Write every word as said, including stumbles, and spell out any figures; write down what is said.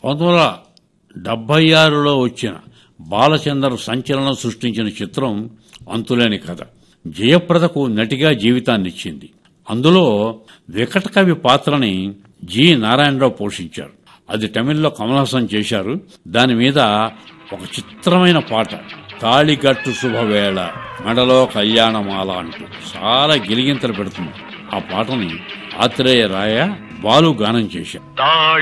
పంతొమ్మిది వందల డెబ్బై ఆరులో వచ్చిన బాలచందర్ సంచలనం సృష్టించిన చిత్రం అంతులేని కథ జయప్రదకు నటిగా జీవితాన్నిచ్చింది. అందులో వికట కవి పాత్రని జి నారాయణరావు పోషించారు. అది తమిళ్లో కమల్ హాసన్ చేశారు. దాని మీద ఒక చిత్రమైన పాట, తాళిగట్టు శుభవేళ మెడలో కళ్యాణమాల అంటూ చాలా గిలిగింతలు పెడుతుంది. ఆ పాటని ఆత్రేయ రాయ బాలు గానం చేశారు.